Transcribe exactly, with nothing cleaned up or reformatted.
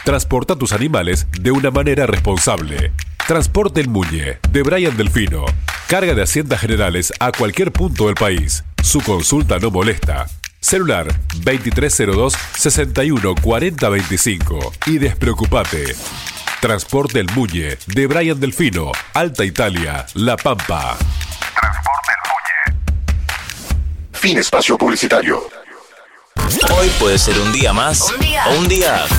Transporta tus animales de una manera responsable. Transporte El Muñe, de Brian Delfino. Carga de Haciendas Generales a cualquier punto del país. Su consulta no molesta. Celular veintitrés cero dos, sesenta y uno, cuarenta veinticinco. Y despreocupate. Transporte El Muñe, de Brian Delfino, Alta Italia, La Pampa. Transporte El Muñe. Fin espacio publicitario. Hoy puede ser un día más Un día. o un día